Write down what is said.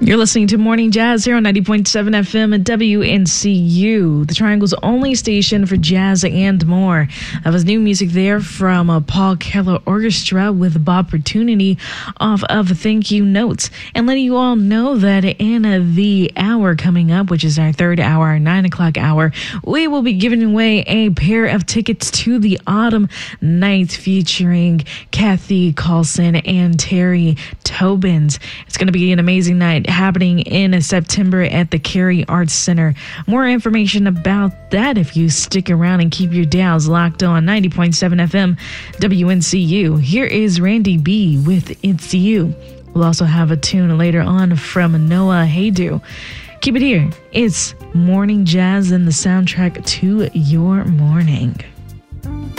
You're listening to Morning Jazz here on 90.7 FM at WNCU, the Triangle's only station for jazz and more. That was new music there from Paul Keller Orchestra with Bob Opportunity off of Thank You Notes. And letting you all know that in the hour coming up, which is our third hour, our 9 o'clock hour, we will be giving away a pair of tickets to the Autumn Night featuring Kathy Carlson and Terry Tobins. It's going to be an amazing night happening in September at the Cary Arts Center. More information about that if you stick around and keep your dials locked on 90.7 FM WNCU. Here is Randy B with It's You. We'll also have a tune later on from Noah Haydu. Keep it here. It's Morning Jazz and the soundtrack to your morning.